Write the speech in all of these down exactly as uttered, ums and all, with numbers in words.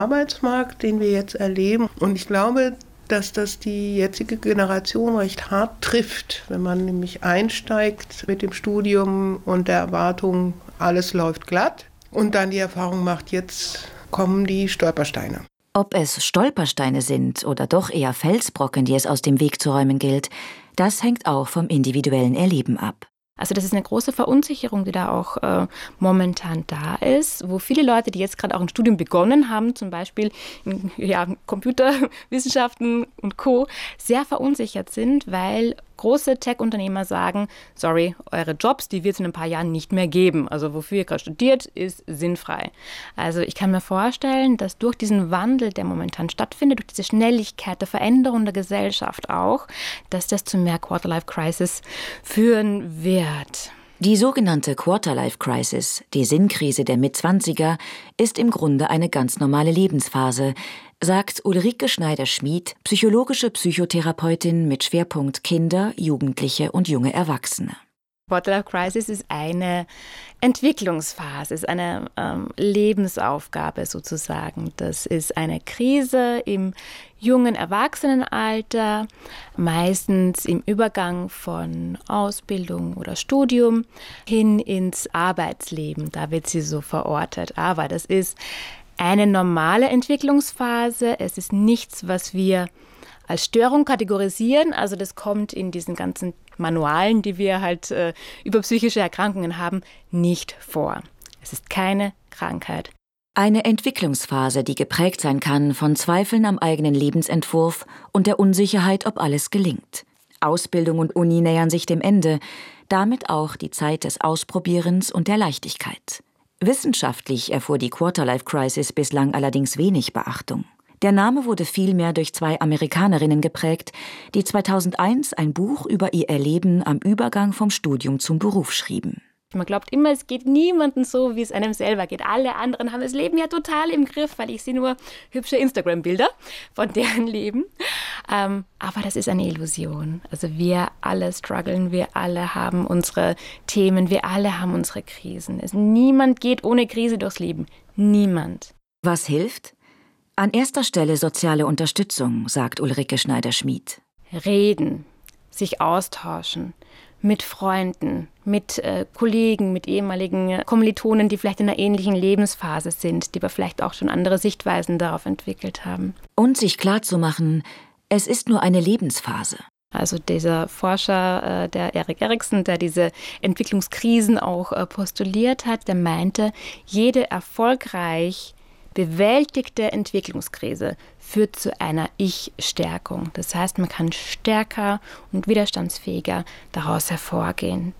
Arbeitsmarkt, den wir jetzt erleben. Und ich glaube, dass das die jetzige Generation recht hart trifft, wenn man nämlich einsteigt mit dem Studium und der Erwartung, alles läuft glatt und dann die Erfahrung macht, jetzt kommen die Stolpersteine. Ob es Stolpersteine sind oder doch eher Felsbrocken, die es aus dem Weg zu räumen gilt, das hängt auch vom individuellen Erleben ab. Also das ist eine große Verunsicherung, die da auch äh, momentan da ist, wo viele Leute, die jetzt gerade auch ein Studium begonnen haben, zum Beispiel in ja, Computerwissenschaften und Co., sehr verunsichert sind, weil große Tech-Unternehmer sagen, sorry, eure Jobs, die wird es in ein paar Jahren nicht mehr geben. Also wofür ihr gerade studiert, ist sinnfrei. Also ich kann mir vorstellen, dass durch diesen Wandel, der momentan stattfindet, durch diese Schnelligkeit der Veränderung der Gesellschaft auch, dass das zu mehr Quarter-Life-Crisis führen wird. Die sogenannte Quarter-Life-Crisis, die Sinnkrise der Mitzwanziger, ist im Grunde eine ganz normale Lebensphase, sagt Ulrike Schneider-Schmid, psychologische Psychotherapeutin mit Schwerpunkt Kinder, Jugendliche und junge Erwachsene. Quarter-Life-Crisis ist eine Entwicklungsphase, ist eine ähm, Lebensaufgabe sozusagen. Das ist eine Krise im jungen Erwachsenenalter, meistens im Übergang von Ausbildung oder Studium hin ins Arbeitsleben. Da wird sie so verortet. Aber das ist eine normale Entwicklungsphase. Es ist nichts, was wir als Störung kategorisieren. Also das kommt in diesen ganzen Manualen, die wir halt äh, über psychische Erkrankungen haben, nicht vor. Es ist keine Krankheit. Eine Entwicklungsphase, die geprägt sein kann von Zweifeln am eigenen Lebensentwurf und der Unsicherheit, ob alles gelingt. Ausbildung und Uni nähern sich dem Ende, damit auch die Zeit des Ausprobierens und der Leichtigkeit. Wissenschaftlich erfuhr die Quarter-Life-Crisis bislang allerdings wenig Beachtung. Der Name wurde vielmehr durch zwei Amerikanerinnen geprägt, die zweitausendeins ein Buch über ihr Erleben am Übergang vom Studium zum Beruf schrieben. Man glaubt immer, es geht niemandem so, wie es einem selber geht. Alle anderen haben das Leben ja total im Griff, weil ich sehe nur hübsche Instagram-Bilder von deren Leben. Ähm, aber das ist eine Illusion. Also wir alle strugglen, wir alle haben unsere Themen, wir alle haben unsere Krisen. Es, niemand geht ohne Krise durchs Leben. Niemand. Was hilft? An erster Stelle soziale Unterstützung, sagt Ulrike Schneider-Schmid. Reden, sich austauschen. Mit Freunden, mit äh, Kollegen, mit ehemaligen Kommilitonen, die vielleicht in einer ähnlichen Lebensphase sind, die aber vielleicht auch schon andere Sichtweisen darauf entwickelt haben. Und sich klarzumachen, es ist nur eine Lebensphase. Also dieser Forscher, äh, der Erik Erikson, der diese Entwicklungskrisen auch äh, postuliert hat, der meinte, jede erfolgreich bewältigte Entwicklungskrise führt zu einer Ich-Stärkung. Das heißt, man kann stärker und widerstandsfähiger daraus hervorgehen.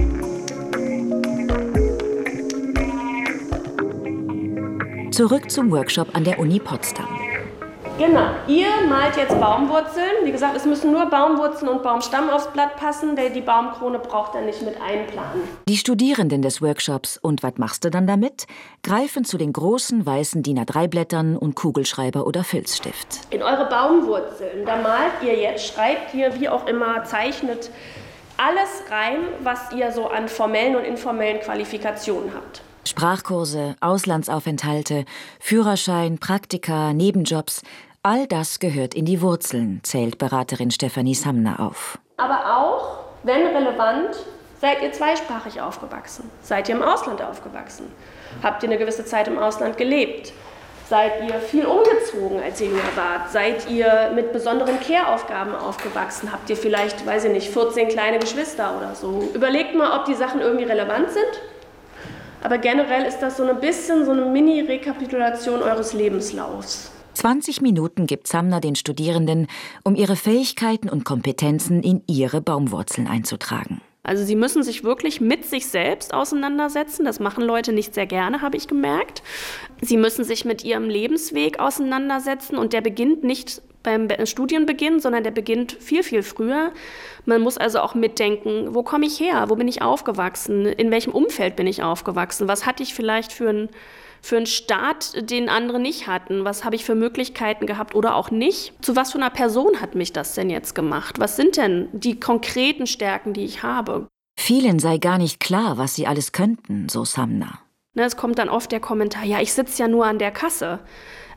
Zurück zum Workshop an der Uni Potsdam. Genau, ihr malt jetzt Baumwurzeln. Wie gesagt, es müssen nur Baumwurzeln und Baumstamm aufs Blatt passen, denn die Baumkrone braucht ihr nicht mit einplanen. Die Studierenden des Workshops „Und was machst du dann damit?" greifen zu den großen weißen D I N A drei Blättern und Kugelschreiber oder Filzstift. In eure Baumwurzeln, da malt ihr jetzt, schreibt ihr, wie auch immer, zeichnet alles rein, was ihr so an formellen und informellen Qualifikationen habt. Sprachkurse, Auslandsaufenthalte, Führerschein, Praktika, Nebenjobs, all das gehört in die Wurzeln, zählt Beraterin Stefanie Samner auf. Aber auch, wenn relevant, seid ihr zweisprachig aufgewachsen? Seid ihr im Ausland aufgewachsen? Habt ihr eine gewisse Zeit im Ausland gelebt? Seid ihr viel umgezogen, als ihr jünger wart? Seid ihr mit besonderen Care-Aufgaben aufgewachsen? Habt ihr vielleicht, weiß ich nicht, vierzehn kleine Geschwister oder so? Überlegt mal, ob die Sachen irgendwie relevant sind. Aber generell ist das so ein bisschen so eine Mini-Rekapitulation eures Lebenslaufs. zwanzig Minuten gibt Samner den Studierenden, um ihre Fähigkeiten und Kompetenzen in ihre Baumwurzeln einzutragen. Also sie müssen sich wirklich mit sich selbst auseinandersetzen. Das machen Leute nicht sehr gerne, habe ich gemerkt. Sie müssen sich mit ihrem Lebensweg auseinandersetzen und der beginnt nicht beim Studienbeginn, sondern der beginnt viel, viel früher. Man muss also auch mitdenken, wo komme ich her, wo bin ich aufgewachsen, in welchem Umfeld bin ich aufgewachsen, was hatte ich vielleicht für einen für einen Start, den andere nicht hatten, was habe ich für Möglichkeiten gehabt oder auch nicht. Zu was für einer Person hat mich das denn jetzt gemacht? Was sind denn die konkreten Stärken, die ich habe? Vielen sei gar nicht klar, was sie alles könnten, so Samner. Ne, es kommt dann oft der Kommentar, ja, ich sitze ja nur an der Kasse.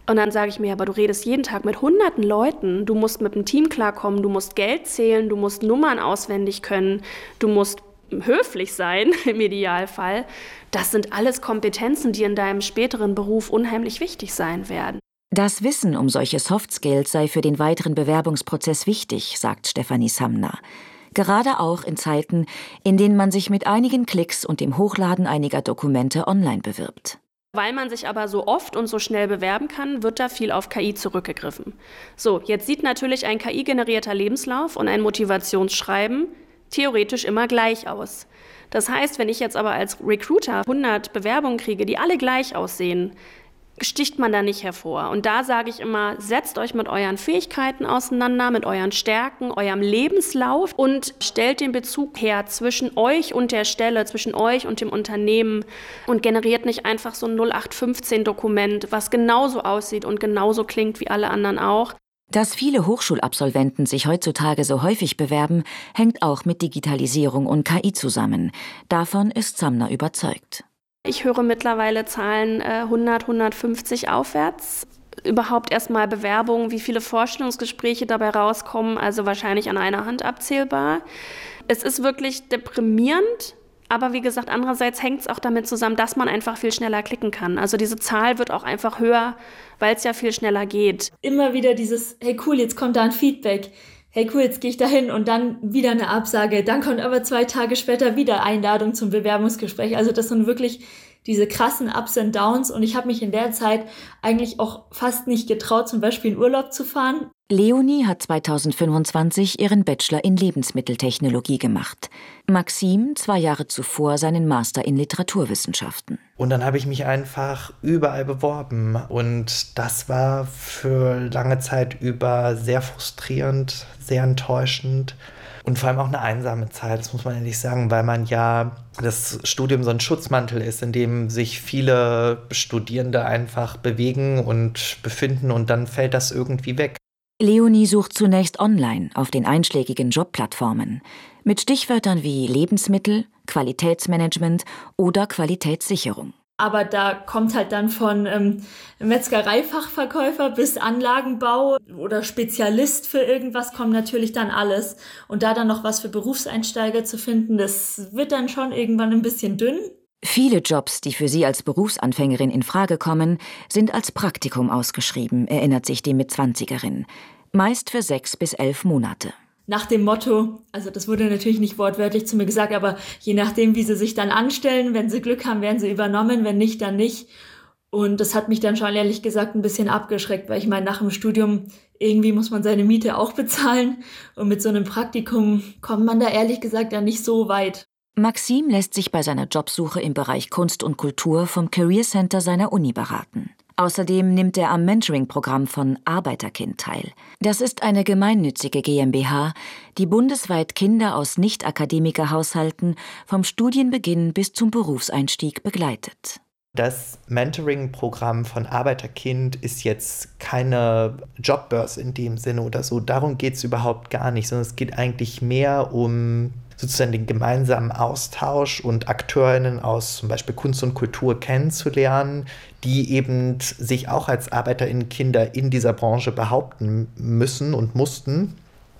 Und dann sage ich mir, aber du redest jeden Tag mit hunderten Leuten, du musst mit dem Team klarkommen, du musst Geld zählen, du musst Nummern auswendig können, du musst höflich sein im Idealfall. Das sind alles Kompetenzen, die in deinem späteren Beruf unheimlich wichtig sein werden. Das Wissen um solche Soft Skills sei für den weiteren Bewerbungsprozess wichtig, sagt Stefanie Samner. Gerade auch in Zeiten, in denen man sich mit einigen Klicks und dem Hochladen einiger Dokumente online bewirbt. Weil man sich aber so oft und so schnell bewerben kann, wird da viel auf K I zurückgegriffen. So, jetzt sieht natürlich ein K I-generierter Lebenslauf und ein Motivationsschreiben theoretisch immer gleich aus. Das heißt, wenn ich jetzt aber als Recruiter hundert Bewerbungen kriege, die alle gleich aussehen, sticht man da nicht hervor. Und da sage ich immer, setzt euch mit euren Fähigkeiten auseinander, mit euren Stärken, eurem Lebenslauf und stellt den Bezug her zwischen euch und der Stelle, zwischen euch und dem Unternehmen und generiert nicht einfach so ein null acht fünfzehn Dokument, was genauso aussieht und genauso klingt wie alle anderen auch. Dass viele Hochschulabsolventen sich heutzutage so häufig bewerben, hängt auch mit Digitalisierung und K I zusammen. Davon ist Samner überzeugt. Ich höre mittlerweile Zahlen äh, hundert, hundertfünfzig aufwärts. Überhaupt erstmal Bewerbungen, wie viele Vorstellungsgespräche dabei rauskommen, also wahrscheinlich an einer Hand abzählbar. Es ist wirklich deprimierend, aber wie gesagt, andererseits hängt es auch damit zusammen, dass man einfach viel schneller klicken kann. Also diese Zahl wird auch einfach höher, weil es ja viel schneller geht. Immer wieder dieses, hey cool, jetzt kommt da ein Feedback. Hey cool, jetzt gehe ich da hin und dann wieder eine Absage. Dann kommt aber zwei Tage später wieder Einladung zum Bewerbungsgespräch. Also das sind wirklich diese krassen Ups und Downs. Und ich habe mich in der Zeit eigentlich auch fast nicht getraut, zum Beispiel in Urlaub zu fahren. Leonie hat zweitausendfünfundzwanzig ihren Bachelor in Lebensmitteltechnologie gemacht. Maxim zwei Jahre zuvor seinen Master in Literaturwissenschaften. Und dann habe ich mich einfach überall beworben. Und das war für lange Zeit über sehr frustrierend, sehr enttäuschend. Und vor allem auch eine einsame Zeit, das muss man ehrlich sagen, weil man ja das Studium so ein Schutzmantel ist, in dem sich viele Studierende einfach bewegen und befinden und dann fällt das irgendwie weg. Leonie sucht zunächst online auf den einschlägigen Jobplattformen mit Stichwörtern wie Lebensmittel, Qualitätsmanagement oder Qualitätssicherung. Aber da kommt halt dann von ähm, Metzgereifachverkäufer bis Anlagenbau oder Spezialist für irgendwas kommt natürlich dann alles. Und da dann noch was für Berufseinsteiger zu finden, das wird dann schon irgendwann ein bisschen dünn. Viele Jobs, die für sie als Berufsanfängerin in Frage kommen, sind als Praktikum ausgeschrieben, erinnert sich die Mitzwanzigerin. Meist für sechs bis elf Monate. Nach dem Motto, also das wurde natürlich nicht wortwörtlich zu mir gesagt, aber je nachdem, wie sie sich dann anstellen, wenn sie Glück haben, werden sie übernommen, wenn nicht, dann nicht. Und das hat mich dann schon ehrlich gesagt ein bisschen abgeschreckt, weil ich meine, nach dem Studium irgendwie muss man seine Miete auch bezahlen und mit so einem Praktikum kommt man da ehrlich gesagt dann nicht so weit. Maxim lässt sich bei seiner Jobsuche im Bereich Kunst und Kultur vom Career Center seiner Uni beraten. Außerdem nimmt er am Mentoring-Programm von Arbeiterkind teil. Das ist eine gemeinnützige GmbH, die bundesweit Kinder aus Nicht-Akademiker-Haushalten vom Studienbeginn bis zum Berufseinstieg begleitet. Das Mentoring-Programm von Arbeiterkind ist jetzt keine Jobbörse in dem Sinne oder so. Darum geht es überhaupt gar nicht, sondern es geht eigentlich mehr um sozusagen den gemeinsamen Austausch und AkteurInnen aus zum Beispiel Kunst und Kultur kennenzulernen, die eben sich auch als ArbeiterInnen-Kinder in dieser Branche behaupten müssen und mussten.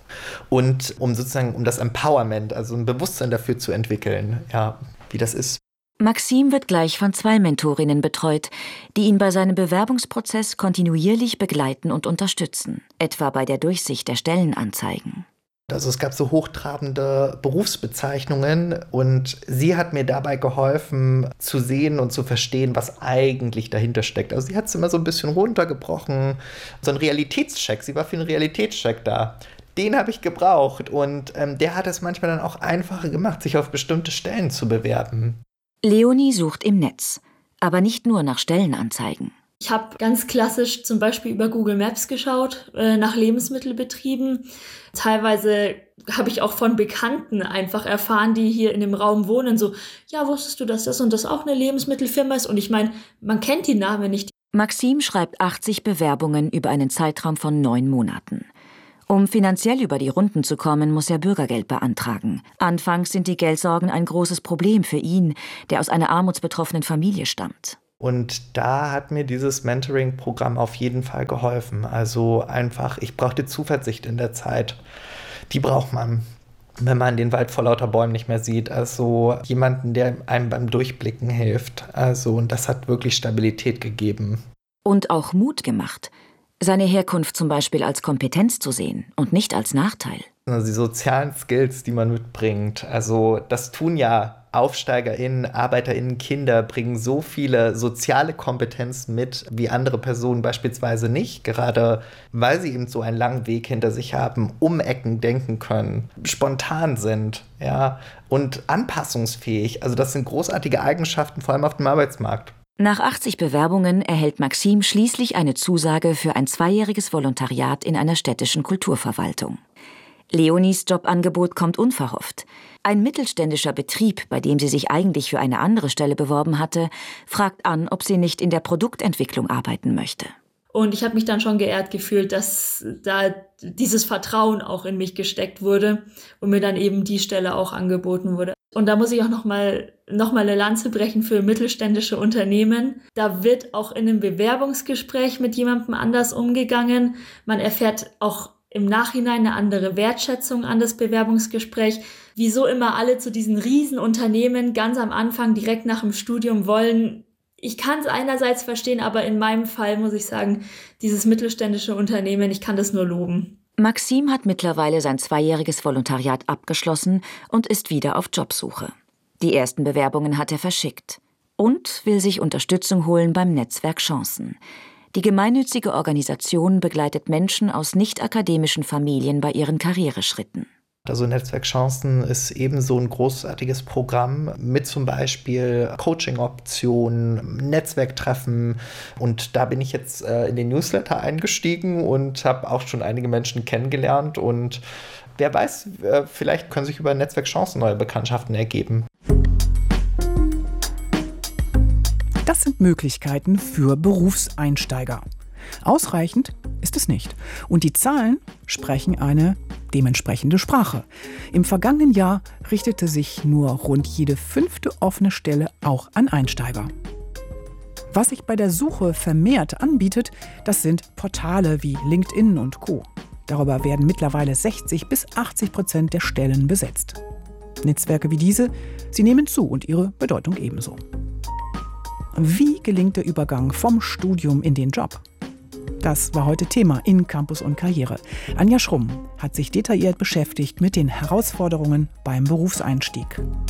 Und um sozusagen um das Empowerment, also ein Bewusstsein dafür zu entwickeln, ja, wie das ist. Maxim wird gleich von zwei Mentorinnen betreut, die ihn bei seinem Bewerbungsprozess kontinuierlich begleiten und unterstützen, etwa bei der Durchsicht der Stellenanzeigen. Also es gab so hochtrabende Berufsbezeichnungen und sie hat mir dabei geholfen zu sehen und zu verstehen, was eigentlich dahinter steckt. Also sie hat es immer so ein bisschen runtergebrochen, so ein Realitätscheck, sie war für einen Realitätscheck da. Den habe ich gebraucht und ähm, der hat es manchmal dann auch einfacher gemacht, sich auf bestimmte Stellen zu bewerben. Leonie sucht im Netz, aber nicht nur nach Stellenanzeigen. Ich habe ganz klassisch zum Beispiel über Google Maps geschaut, äh, nach Lebensmittelbetrieben. Teilweise habe ich auch von Bekannten einfach erfahren, die hier in dem Raum wohnen, so, ja, wusstest du, dass das und das auch eine Lebensmittelfirma ist? Und ich meine, man kennt die Namen nicht. Maxim schreibt achtzig Bewerbungen über einen Zeitraum von neun Monaten. Um finanziell über die Runden zu kommen, muss er Bürgergeld beantragen. Anfangs sind die Geldsorgen ein großes Problem für ihn, der aus einer armutsbetroffenen Familie stammt. Und da hat mir dieses Mentoring-Programm auf jeden Fall geholfen. Also einfach, ich brauchte Zuversicht in der Zeit. Die braucht man, wenn man den Wald vor lauter Bäumen nicht mehr sieht. Also jemanden, der einem beim Durchblicken hilft. Also, und das hat wirklich Stabilität gegeben. Und auch Mut gemacht, seine Herkunft zum Beispiel als Kompetenz zu sehen und nicht als Nachteil. Also die sozialen Skills, die man mitbringt, also das tun ja AufsteigerInnen, ArbeiterInnen, Kinder bringen so viele soziale Kompetenzen mit, wie andere Personen beispielsweise nicht, gerade weil sie eben so einen langen Weg hinter sich haben, um Ecken denken können, spontan sind, ja, und anpassungsfähig. Also das sind großartige Eigenschaften, vor allem auf dem Arbeitsmarkt. Nach achtzig Bewerbungen erhält Maxim schließlich eine Zusage für ein zweijähriges Volontariat in einer städtischen Kulturverwaltung. Leonies Jobangebot kommt unverhofft. Ein mittelständischer Betrieb, bei dem sie sich eigentlich für eine andere Stelle beworben hatte, fragt an, ob sie nicht in der Produktentwicklung arbeiten möchte. Und ich habe mich dann schon geehrt gefühlt, dass da dieses Vertrauen auch in mich gesteckt wurde und mir dann eben die Stelle auch angeboten wurde. Und da muss ich auch nochmal noch mal eine Lanze brechen für mittelständische Unternehmen. Da wird auch in einem Bewerbungsgespräch mit jemandem anders umgegangen. Man erfährt auch im Nachhinein eine andere Wertschätzung an das Bewerbungsgespräch. Wieso immer alle zu diesen Riesenunternehmen ganz am Anfang direkt nach dem Studium wollen, ich kann es einerseits verstehen, aber in meinem Fall muss ich sagen, dieses mittelständische Unternehmen, ich kann das nur loben. Maxim hat mittlerweile sein zweijähriges Volontariat abgeschlossen und ist wieder auf Jobsuche. Die ersten Bewerbungen hat er verschickt und will sich Unterstützung holen beim Netzwerk Chancen. Die gemeinnützige Organisation begleitet Menschen aus nicht-akademischen Familien bei ihren Karriereschritten. Also Netzwerk Chancen ist ebenso ein großartiges Programm mit zum Beispiel Coaching-Optionen, Netzwerktreffen. Und da bin ich jetzt äh, in den Newsletter eingestiegen und habe auch schon einige Menschen kennengelernt. Und wer weiß, äh, vielleicht können sich über Netzwerk Chancen neue Bekanntschaften ergeben. Das sind Möglichkeiten für Berufseinsteiger. Ausreichend ist es nicht. Und die Zahlen sprechen eine dementsprechende Sprache. Im vergangenen Jahr richtete sich nur rund jede fünfte offene Stelle auch an Einsteiger. Was sich bei der Suche vermehrt anbietet, das sind Portale wie LinkedIn und Co. Darüber werden mittlerweile sechzig bis achtzig Prozent der Stellen besetzt. Netzwerke wie diese, sie nehmen zu und ihre Bedeutung ebenso. Wie gelingt der Übergang vom Studium in den Job? Das war heute Thema in Campus und Karriere. Anja Schrumm hat sich detailliert beschäftigt mit den Herausforderungen beim Berufseinstieg.